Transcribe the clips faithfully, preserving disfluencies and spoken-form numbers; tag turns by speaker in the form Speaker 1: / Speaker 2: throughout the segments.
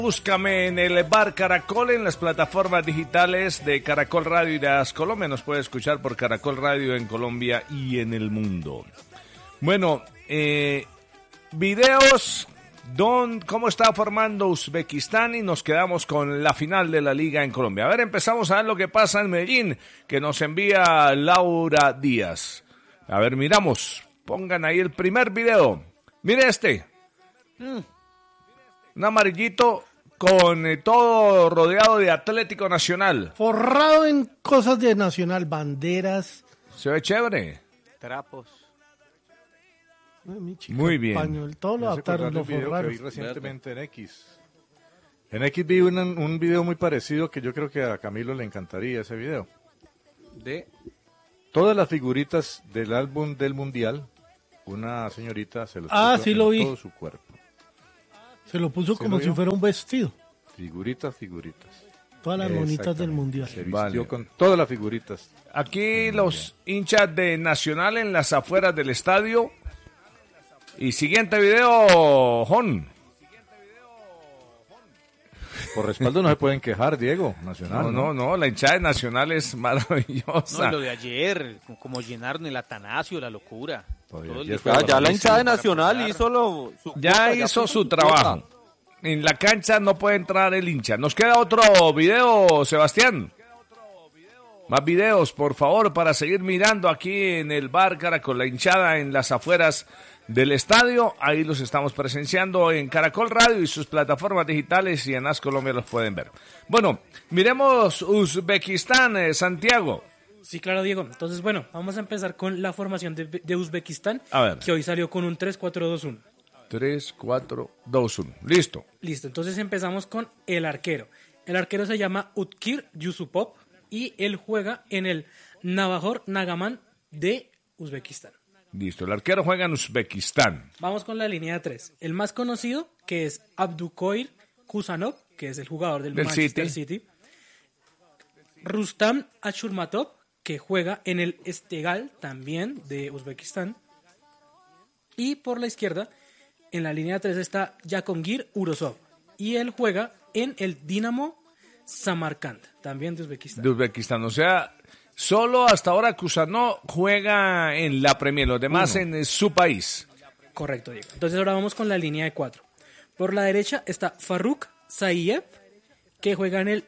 Speaker 1: Búscame en el Bar Caracol en las plataformas digitales de Caracol Radio y de As Colombia. Nos puede escuchar por Caracol Radio en Colombia y en el mundo. Bueno, eh, videos, don, cómo está formando Uzbekistán y nos quedamos con la final de la liga en Colombia. A ver, empezamos a ver lo que pasa en Medellín, que nos envía Laura Díaz. A ver, miramos, pongan ahí el primer video. Mire este. Mm. Un amarillito con eh, todo rodeado de Atlético Nacional.
Speaker 2: Forrado en cosas de Nacional, banderas.
Speaker 1: Se ve chévere.
Speaker 3: Trapos.
Speaker 2: Ay, chica,
Speaker 1: muy bien.
Speaker 2: Pañol, todo lo adaptaron, lo forraron.
Speaker 4: Que vi recientemente en X. En X vi un, un video muy parecido que yo creo que a Camilo le encantaría ese video.
Speaker 3: De
Speaker 4: todas las figuritas del álbum del Mundial, una señorita se los
Speaker 2: ah,
Speaker 4: puso
Speaker 2: sí
Speaker 4: en
Speaker 2: lo vi.
Speaker 4: todo su cuerpo.
Speaker 2: Se lo puso
Speaker 4: ¿Sí
Speaker 2: como
Speaker 4: lo
Speaker 2: si fuera un vestido.
Speaker 4: Figuritas, figuritas.
Speaker 2: Todas las monitas del Mundial.
Speaker 4: Se vistió
Speaker 1: vale.
Speaker 4: con todas las figuritas.
Speaker 1: Aquí los hinchas de Nacional en las afueras del estadio. Y siguiente video, Jon.
Speaker 4: Por respaldo no se pueden quejar, Diego. Nacional.
Speaker 1: No, no, no, la hinchada de Nacional es maravillosa.
Speaker 3: No, lo de ayer, como llenaron el Atanasio, la locura. Todo el
Speaker 5: ya, ya la hinchada de Nacional hizo lo,
Speaker 1: su ya hizo su trabajo. En la cancha no puede entrar el hincha. Nos queda otro video, Sebastián. Más videos, por favor, para seguir mirando aquí en el Bar Caracol, la hinchada en las afueras del estadio. Ahí los estamos presenciando en Caracol Radio y sus plataformas digitales, y en As Colombia los pueden ver. Bueno, miremos Uzbekistán, eh, Santiago.
Speaker 6: Sí, claro, Diego. Entonces, bueno, vamos a empezar con la formación de, de Uzbekistán,
Speaker 1: a ver.
Speaker 6: Que hoy salió con un tres cuatro dos uno.
Speaker 1: tres cuatro dos uno. Listo.
Speaker 6: Listo. Entonces empezamos con el arquero. El arquero se llama Utkir Yusupov y él juega en el Navajor Nagaman de Uzbekistán.
Speaker 1: Listo. El arquero juega en Uzbekistán.
Speaker 6: Vamos con la línea de tres. El más conocido, que es Abdukoir Kusanov, que es el jugador del,
Speaker 1: del
Speaker 6: Manchester
Speaker 1: City.
Speaker 6: City. Rustam Ashurmatov, que juega en el Esteghlal, también de Uzbekistán. Y por la izquierda, en la línea tres está Jahongir Urosov. Y él juega en el Dinamo Samarkand, también de Uzbekistán.
Speaker 1: De Uzbekistán, o sea, solo hasta ahora Kusanov juega en la Premier, los demás Uno. en su país.
Speaker 6: Correcto, Diego. Entonces ahora vamos con la línea de cuatro. Por la derecha está Farrukh Saiev, que juega en el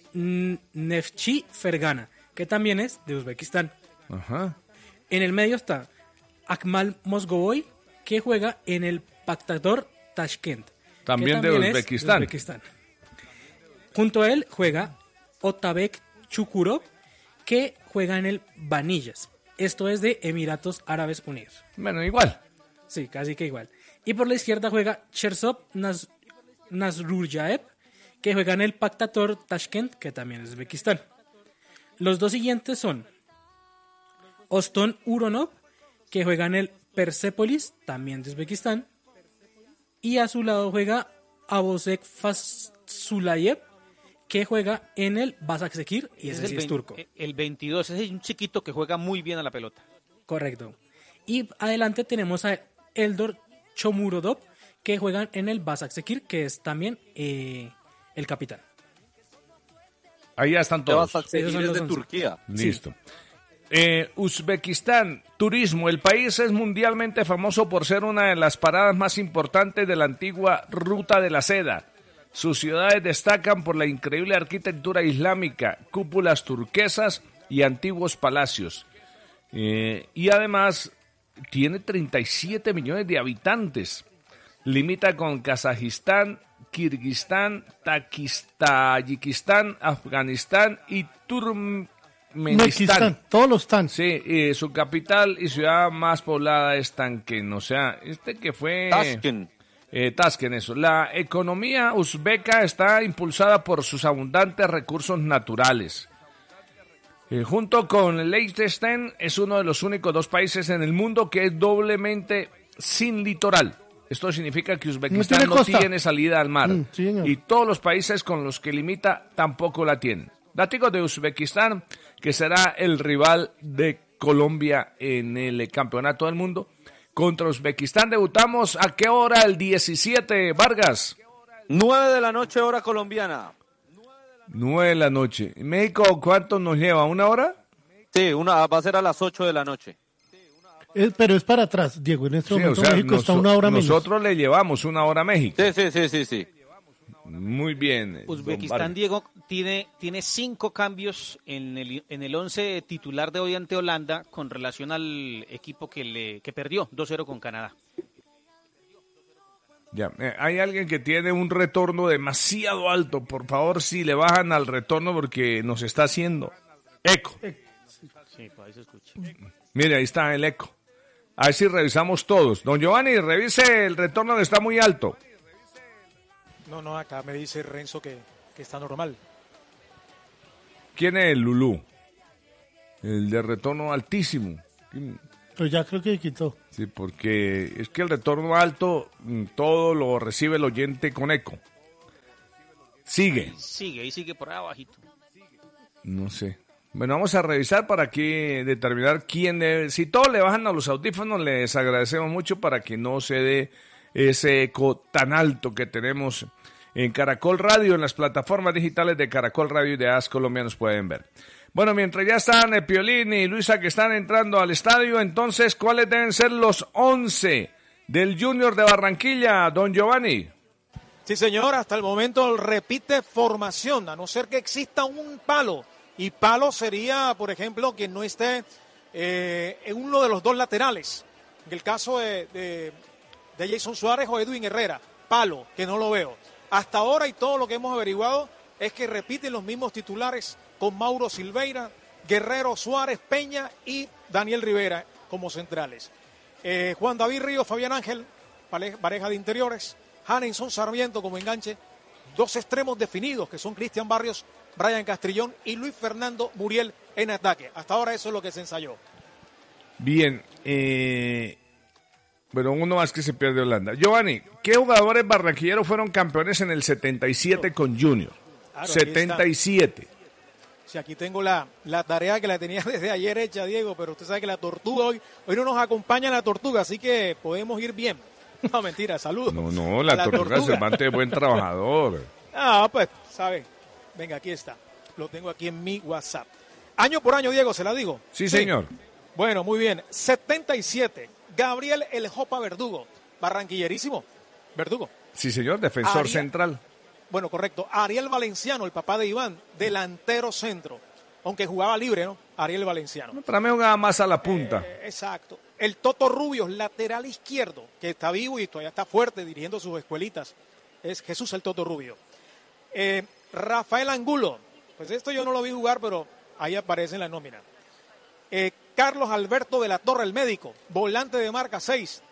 Speaker 6: Neftchi Fergana, que también es de Uzbekistán.
Speaker 1: Ajá.
Speaker 6: En el medio está Akmal Mozgovoy, que juega en el Pakhtar Tashkent.
Speaker 1: También,
Speaker 6: también
Speaker 1: de, Uzbekistán.
Speaker 6: de Uzbekistán. Junto a él juega Otabek Chukurov, que juega en el Vanillas. Esto es de Emiratos Árabes Unidos.
Speaker 1: Bueno, igual.
Speaker 6: Sí, casi que igual. Y por la izquierda juega Chersov Naz- Nazrurjaev, que juega en el Pakhtar Tashkent, que también es de Uzbekistán. Los dos siguientes son Oston Uronov, que juega en el Persepolis, también de Uzbekistán. Y a su lado juega Abosek Fasulayev, que juega en el Başakşehir, y ese, ese sí es, es turco.
Speaker 3: El veintidós, ese es un chiquito que juega muy bien a la pelota.
Speaker 6: Correcto. Y adelante tenemos a Eldor Shomurodov, que juega en el Başakşehir, que es también eh, el capitán.
Speaker 1: Ahí ya están todos.
Speaker 5: Başakşehir es de once. Turquía.
Speaker 1: Listo. Sí. Eh, Uzbekistán, turismo. El país es mundialmente famoso por ser una de las paradas más importantes de la antigua Ruta de la Seda. Sus ciudades destacan por la increíble arquitectura islámica, cúpulas turquesas y antiguos palacios. Eh, y además tiene treinta y siete millones de habitantes. Limita con Kazajistán, Kirguistán, Tayikistán, Afganistán y Turkmenistán.
Speaker 2: Todos los están.
Speaker 1: Sí, y su capital y ciudad más poblada es Tashkent. O sea, este que fue...
Speaker 5: Tashkent.
Speaker 1: Eh, Tashkent, eso. La economía uzbeca está impulsada por sus abundantes recursos naturales. Eh, junto con Liechtenstein, es uno de los únicos dos países en el mundo que es doblemente sin litoral. Esto significa que Uzbekistán no tiene, no tiene salida al mar.
Speaker 2: Mm, sí,
Speaker 1: y todos los países con los que limita tampoco la tienen. Datos de Uzbekistán, que será el rival de Colombia en el Campeonato del Mundo. Contra Uzbekistán debutamos, ¿a qué hora? El diecisiete, Vargas.
Speaker 5: Nueve de la noche, hora colombiana.
Speaker 1: Nueve de la noche. ¿México cuánto nos lleva? ¿Una hora?
Speaker 5: Sí, una, va a ser a las ocho de la noche.
Speaker 2: Es- pero es para atrás, Diego. En este
Speaker 1: Sí, o
Speaker 2: momento
Speaker 1: sea,
Speaker 2: México está
Speaker 1: noso-
Speaker 2: una hora menos.
Speaker 1: nosotros le llevamos una hora a México.
Speaker 5: Sí, sí, sí, sí, sí.
Speaker 1: Muy bien. don
Speaker 3: Uzbekistán,
Speaker 1: Vargas.
Speaker 3: Diego, tiene, tiene cinco cambios en el, en el once titular de hoy ante Holanda con relación al equipo que, le, que perdió dos cero con Canadá.
Speaker 1: Ya, eh, hay alguien que tiene un retorno demasiado alto. Por favor, si le bajan al retorno porque nos está haciendo eco.
Speaker 3: Sí, por ahí se escucha.
Speaker 1: Mire, ahí está el eco. A ver si revisamos todos. Don Giovanni, revise el retorno que está muy alto.
Speaker 7: No, no, acá me dice Renzo que, que está normal.
Speaker 1: ¿Quién es el Lulú? El de retorno altísimo.
Speaker 2: Pues ya creo que quitó.
Speaker 1: Sí, porque es que el retorno alto mm, todo lo recibe el oyente con eco. Sigue.
Speaker 3: Sigue, y sigue por ahí abajito.
Speaker 1: No sé. Bueno, vamos a revisar para aquí determinar quién debe. Si todos le bajan a los audífonos, les agradecemos mucho para que no se dé ese eco tan alto que tenemos en Caracol Radio, en las plataformas digitales de Caracol Radio y de As Colombia nos pueden ver. Bueno, mientras ya están eh, Piolín y Luisa que están entrando al estadio, entonces, ¿cuáles deben ser los once del Junior de Barranquilla, don Giovanni?
Speaker 7: Sí, señor, hasta el momento repite formación, a no ser que exista un palo. Y palo sería, por ejemplo, que no esté eh, en uno de los dos laterales. En el caso de, de, de Jason Suárez o Edwin Herrera. Palo, que no lo veo. Hasta ahora y todo lo que hemos averiguado es que repiten los mismos titulares con Mauro Silveira, Guerrero, Suárez, Peña y Daniel Rivera como centrales. Eh, Juan David Ríos, Fabián Ángel, pare- pareja de interiores. Hanenson Sarmiento como enganche. Dos extremos definidos que son Cristian Barrios, Brian Castrillón y Luis Fernando Muriel en ataque. Hasta ahora eso es lo que se ensayó.
Speaker 1: Bien, eh, bueno, uno más que se pierde Holanda. Giovanni, ¿qué jugadores barranquilleros fueron campeones en el setenta y siete con Junior?
Speaker 7: Claro, ahí
Speaker 1: setenta y siete.
Speaker 7: Sí, aquí tengo la, la tarea que la tenía desde ayer hecha, Diego, pero usted sabe que la tortuga hoy, hoy no nos acompaña la tortuga, así que podemos ir bien. No, mentira, saludos.
Speaker 1: No, no, la,
Speaker 7: A
Speaker 1: tortuga, Cervantes es buen trabajador.
Speaker 7: Ah, pues, ¿sabe? Venga, aquí está. Lo tengo aquí en mi WhatsApp. Año por año, Diego, ¿se la digo?
Speaker 1: Sí, señor.
Speaker 7: Bueno, muy bien. setenta y siete. Gabriel El Jopa Verdugo. Barranquillerísimo. Verdugo.
Speaker 1: Sí, señor, defensor
Speaker 7: Ariel-
Speaker 1: central.
Speaker 7: Bueno, correcto. Ariel Valenciano, el papá de Iván, delantero centro. Aunque jugaba libre, ¿no? Ariel Valenciano.
Speaker 1: Para mí jugaba más a la punta.
Speaker 7: Eh, exacto. El Toto Rubios, lateral izquierdo, que está vivo y todavía está fuerte dirigiendo sus escuelitas. Es Jesús el Toto Rubio. Eh, Rafael Angulo. Pues esto yo no lo vi jugar, pero ahí aparece en la nómina. Eh, Carlos Alberto de la Torre, el médico, volante de marca seis.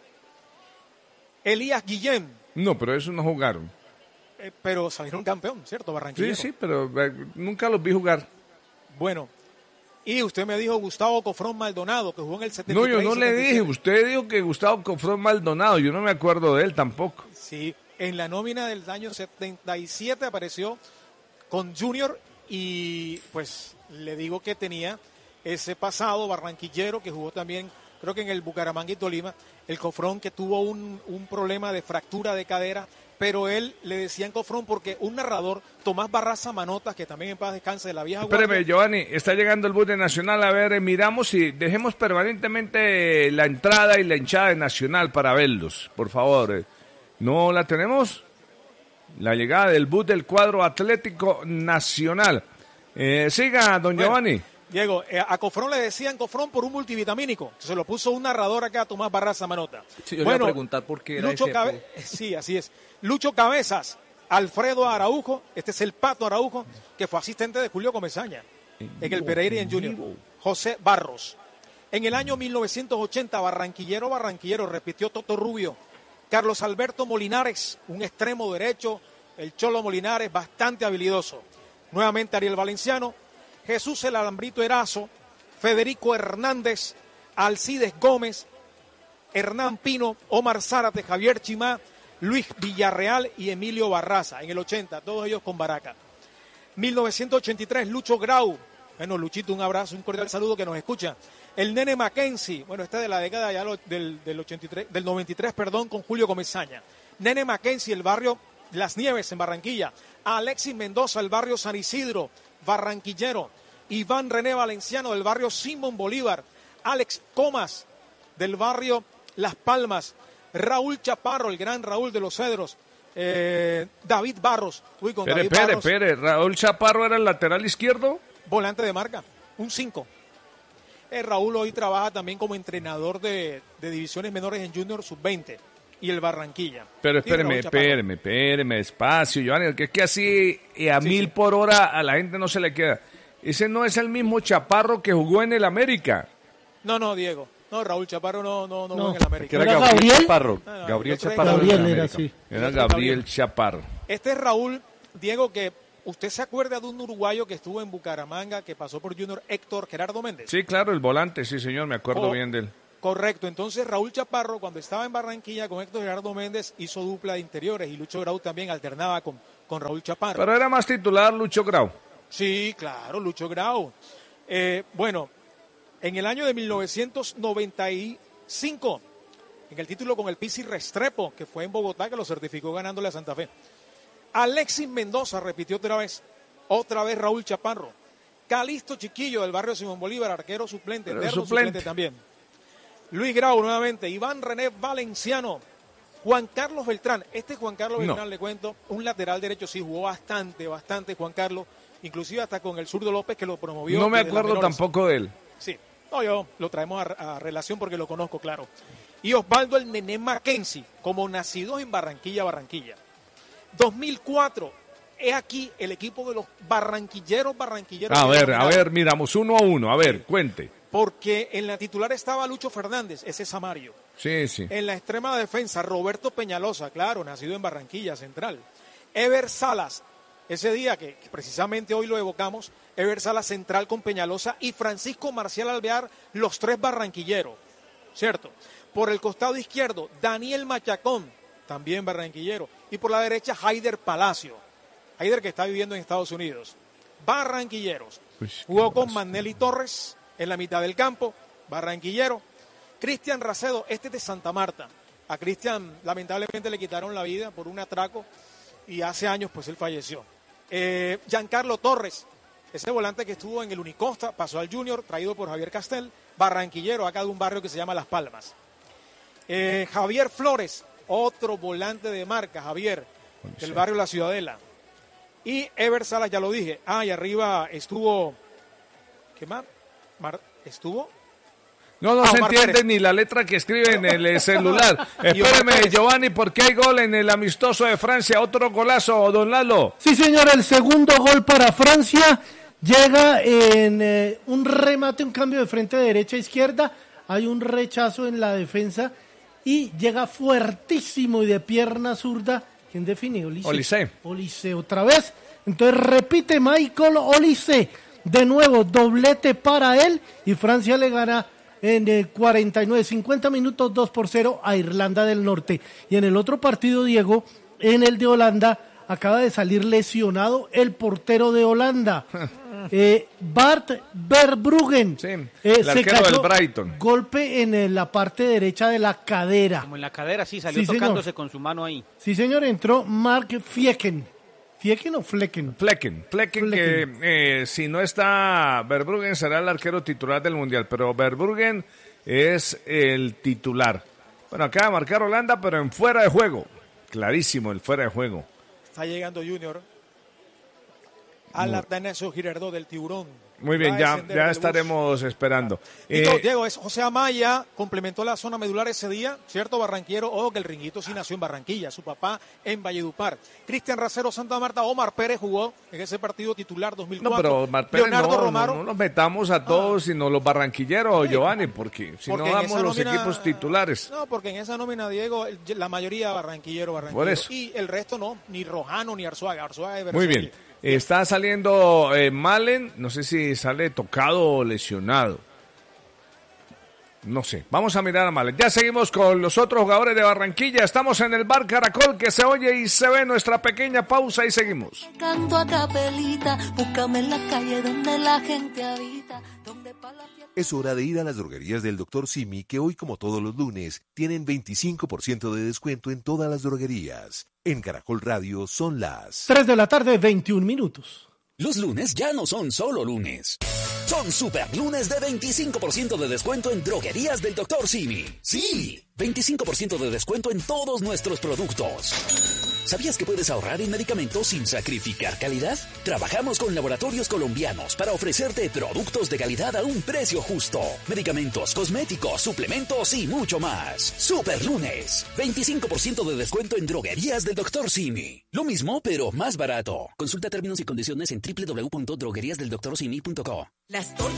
Speaker 7: Elías Guillén,
Speaker 1: No, pero esos no jugaron.
Speaker 7: eh, pero salieron campeón, ¿cierto?
Speaker 1: Sí,
Speaker 7: Barranquillero.
Speaker 1: sí, pero eh, nunca los vi jugar.
Speaker 7: Bueno, y usted me dijo Gustavo Cofrón Maldonado, que jugó en el setenta
Speaker 1: No,
Speaker 7: y tres
Speaker 1: yo no
Speaker 7: y
Speaker 1: le
Speaker 7: setenta y
Speaker 1: dije.
Speaker 7: siete.
Speaker 1: Usted dijo que Gustavo Cofrón Maldonado. Yo no me acuerdo de él tampoco.
Speaker 7: Sí, en la nómina del año setenta y siete apareció con Junior y pues le digo que tenía ese pasado barranquillero que jugó también, creo que en el Bucaramanga y Tolima, el Cofrón que tuvo un, un problema de fractura de cadera, pero él le decían Cofrón porque un narrador, Tomás Barraza Manotas, que también en paz descanse de la vieja
Speaker 1: Espéreme,
Speaker 7: guardia,
Speaker 1: Giovanni, está llegando el bus de Nacional. A ver, eh, miramos y dejemos permanentemente la entrada y la hinchada de Nacional para verlos, por favor. eh. ¿No la tenemos? La llegada del bus del cuadro Atlético Nacional. Eh, siga, don
Speaker 7: Bueno,
Speaker 1: Giovanni.
Speaker 7: Diego, eh, a Cofrón le decían Cofrón por un multivitamínico. Se lo puso un narrador acá, Tomás Barraza Manota.
Speaker 8: Sí, yo le iba a preguntar por qué era
Speaker 7: Lucho
Speaker 8: ese
Speaker 7: Cabe-
Speaker 8: apodo.
Speaker 7: Sí, así es. Lucho Cabezas, Alfredo Araujo, este es el Pato Araujo, que fue asistente de Julio Comesaña en el Pereira y en Junior. José Barros. En el año mil novecientos ochenta, Barranquillero, Barranquillero, repitió Toto Rubio. Carlos Alberto Molinares, un extremo derecho, el Cholo Molinares, bastante habilidoso. Nuevamente Ariel Valenciano, Jesús el Alambrito Erazo, Federico Hernández, Alcides Gómez, Hernán Pino, Omar Zárate, Javier Chimá, Luis Villarreal y Emilio Barraza. En el ochenta, todos ellos con Baraca. mil novecientos ochenta y tres, Lucho Grau. Bueno, Luchito, un abrazo, un cordial saludo que nos escucha. El Nene Mackenzie, bueno, este de la década ya lo- del, del ochenta y tres, del noventa y tres, perdón, con Julio Comesaña. Nene Mackenzie, el barrio Las Nieves en Barranquilla, Alexis Mendoza, el barrio San Isidro, barranquillero, Iván René Valenciano del barrio Simón Bolívar, Alex Comas del barrio Las Palmas, Raúl Chaparro, el gran Raúl de los Cedros, eh, David Barros. Uy, con
Speaker 1: Pere,
Speaker 7: David
Speaker 1: pere,
Speaker 7: Barros,
Speaker 1: pere, Raúl Chaparro era el lateral izquierdo.
Speaker 7: volante de marca, un cinco. Eh, Raúl hoy trabaja también como entrenador de, de divisiones menores en Junior sub veinte y el Barranquilla.
Speaker 1: Pero
Speaker 7: Sí,
Speaker 1: espéreme,
Speaker 7: Raúl Chaparro.
Speaker 1: espéreme, espéreme, despacio, Giovanni, que es que así eh, a
Speaker 7: Sí,
Speaker 1: mil
Speaker 7: sí.
Speaker 1: por hora a la gente no se le queda. Ese no es el mismo Chaparro que jugó en el América.
Speaker 7: No, no, Diego. No, Raúl Chaparro no, no, no,
Speaker 2: No.
Speaker 7: jugó en el América.
Speaker 4: Que era
Speaker 2: ¿Era
Speaker 4: Gabriel,
Speaker 2: Gabriel?
Speaker 4: Chaparro.
Speaker 7: Ah,
Speaker 4: Gabriel
Speaker 7: yo creo que
Speaker 4: Chaparro.
Speaker 2: Gabriel
Speaker 4: de
Speaker 2: era
Speaker 4: América.
Speaker 2: así.
Speaker 1: Era
Speaker 7: Otro
Speaker 1: Gabriel
Speaker 7: Gabriel.
Speaker 1: Chaparro.
Speaker 7: Este es Raúl, Diego, que usted se acuerda de un uruguayo que estuvo en Bucaramanga, que pasó por Junior, Héctor Gerardo Méndez.
Speaker 1: Sí, claro, el volante, sí, señor, me acuerdo
Speaker 7: Oh,
Speaker 1: bien de él.
Speaker 7: Correcto, entonces Raúl Chaparro, cuando estaba en Barranquilla con Héctor Gerardo Méndez, hizo dupla de interiores y Lucho Grau también alternaba con, con Raúl Chaparro.
Speaker 1: Pero era más titular Lucho Grau.
Speaker 7: Sí, claro, Lucho Grau. Eh, bueno, en el año de mil novecientos noventa y cinco, en el título con el Pizzi Restrepo, que fue en Bogotá, que lo certificó ganándole a Santa Fe. Alexis Mendoza repitió otra vez, otra vez Raúl Chaparro. Calixto Chiquillo del barrio Simón Bolívar, arquero suplente,
Speaker 1: Pero
Speaker 7: eterno
Speaker 1: suplente.
Speaker 7: suplente también. Luis Grau nuevamente, Iván René Valenciano, Juan Carlos Beltrán. Este Juan Carlos
Speaker 1: No.
Speaker 7: Beltrán, le cuento, un lateral derecho, sí, jugó bastante, bastante Juan Carlos, inclusive hasta con el zurdo López que lo promovió.
Speaker 1: No me
Speaker 7: desde las
Speaker 1: acuerdo
Speaker 7: menores.
Speaker 1: tampoco de él.
Speaker 7: Sí, no, yo lo traemos a, a relación porque lo conozco, claro. Y Osvaldo el Nené Mackenzie, como nacidos en Barranquilla, Barranquilla. dos mil cuatro, es aquí el equipo de los barranquilleros, barranquilleros.
Speaker 1: A
Speaker 7: que
Speaker 1: ver, a
Speaker 7: dominaron.
Speaker 1: ver, miramos uno a uno. A ver, cuente.
Speaker 7: Porque en la titular estaba Lucho Fernández, ese es Samario.
Speaker 1: Sí, sí.
Speaker 7: En la extrema defensa, Roberto Peñalosa, claro, nacido en Barranquilla, Central. Ever Salas, ese día que, que precisamente hoy lo evocamos, Ever Salas Central con Peñalosa y Francisco Marcial Alvear, los tres barranquilleros, ¿cierto? Por el costado izquierdo, Daniel Machacón, también barranquillero. Y por la derecha, Haider Palacio. Haider que está viviendo en Estados Unidos. Barranquilleros.
Speaker 1: Uy, qué
Speaker 7: Jugó con
Speaker 1: abrazo.
Speaker 7: Manelli Torres en la mitad del campo, barranquillero. Cristian Racedo, este es de Santa Marta. A Cristian lamentablemente le quitaron la vida por un atraco y hace años pues él falleció. Eh, Giancarlo Torres, ese volante que estuvo en el Unicosta, pasó al Junior, traído por Javier Castel, barranquillero acá de un barrio que se llama Las Palmas. Eh, Javier Flores, otro volante de marca, Javier, del barrio La Ciudadela. Y Ever Salas, ya lo dije. Ah, y arriba estuvo, ¿qué más? Mar- ¿Estuvo?
Speaker 1: No, no
Speaker 7: Ah,
Speaker 1: se
Speaker 7: Omar
Speaker 1: entiende
Speaker 7: Pérez.
Speaker 1: ni la letra que escribe en el eh, celular.
Speaker 7: Y Omar
Speaker 1: Espéreme,
Speaker 7: Pérez.
Speaker 1: Giovanni, porque hay gol en el amistoso de Francia. Otro golazo, don Lalo.
Speaker 2: Sí, señor, el segundo gol para Francia llega en eh, un remate, un cambio de frente de derecha a izquierda. Hay un rechazo en la defensa y llega fuertísimo y de pierna zurda. ¿Quién define? Olise.
Speaker 1: Olise.
Speaker 2: Olise otra vez. Entonces repite Michael Olise. De nuevo, doblete para él y Francia le gana en el cuarenta y nueve, cincuenta minutos, dos por cero a Irlanda del Norte. Y en el otro partido, Diego, en el de Holanda, acaba de salir lesionado el portero de Holanda, eh, Bart Verbruggen.
Speaker 1: Sí,
Speaker 2: Eh,
Speaker 1: el
Speaker 2: se
Speaker 1: arquero
Speaker 2: cayó,
Speaker 1: del Brighton.
Speaker 2: golpe en eh, la parte derecha de la cadera.
Speaker 3: Como en la cadera, sí, salió
Speaker 2: Sí, señor.
Speaker 3: tocándose con su mano ahí.
Speaker 2: Sí, señor, entró Mark Flecken. ¿Flecken o Flecken?
Speaker 1: Flecken, Flecken,
Speaker 2: Flecken.
Speaker 1: que eh, si no está Verbruggen será el arquero titular del Mundial, pero Verbruggen es el titular. Bueno, acaba de marcar Holanda, pero en fuera de juego. Clarísimo el fuera de juego.
Speaker 7: Está llegando Junior. Al Atanasio Girardot del Tiburón.
Speaker 1: Muy bien,
Speaker 7: Va a
Speaker 1: ya,
Speaker 7: descender
Speaker 1: ya
Speaker 7: de
Speaker 1: estaremos esperando.
Speaker 7: Digo,
Speaker 1: Eh,
Speaker 7: Diego, es José Amaya, complementó la zona medular ese día, ¿cierto? Barranquero, ojo que el Ringuito sí nació en Barranquilla, su papá en Valledupar. Cristian Racero, Santa Marta, Omar Pérez jugó en ese partido titular dos mil
Speaker 1: no,
Speaker 7: cuatro.
Speaker 1: pero Mar Pérez,
Speaker 7: Leonardo
Speaker 1: no,
Speaker 7: Romaro,
Speaker 1: no, no nos metamos a todos, sino los barranquilleros, Giovanni, porque si
Speaker 7: porque
Speaker 1: no
Speaker 7: en
Speaker 1: damos
Speaker 7: esa
Speaker 1: los
Speaker 7: nómina-
Speaker 1: equipos titulares.
Speaker 7: No, porque en esa nómina, Diego, el- la mayoría barranquillero, barranquillero.
Speaker 1: Por eso.
Speaker 7: Y el resto no, ni Rojano ni Arzuaga. Arzuaga es
Speaker 1: Muy
Speaker 7: Versailles.
Speaker 1: bien. Está saliendo eh, Malen, no sé si sale tocado o lesionado. No sé, vamos a mirar a Malen. Ya seguimos con los otros jugadores de Barranquilla. Estamos en el Bar Caracol, que se oye y se ve nuestra pequeña pausa y seguimos.
Speaker 8: Canto a capelita, búscame en la calle donde la gente habita, donde pa' la fiesta.
Speaker 9: Es hora de ir a las droguerías del doctor Simi, que hoy, como todos los lunes, tienen veinticinco por ciento de descuento en todas las droguerías. En Caracol Radio son las
Speaker 2: tres de la tarde, veintiún minutos.
Speaker 10: Los lunes ya no son solo lunes. Son super lunes de veinticinco por ciento de descuento en droguerías del doctor Simi. Sí, veinticinco por ciento de descuento en todos nuestros productos. ¿Sabías que puedes ahorrar en medicamentos sin sacrificar calidad? Trabajamos con laboratorios colombianos para ofrecerte productos de calidad a un precio justo. Medicamentos, cosméticos, suplementos y mucho más. Super lunes, veinticinco por ciento de descuento en droguerías del doctor Simi. Lo mismo, pero más barato. Consulta términos y condiciones en doble u doble u doble u punto droguerías del doctor simi punto co.
Speaker 11: Las tortas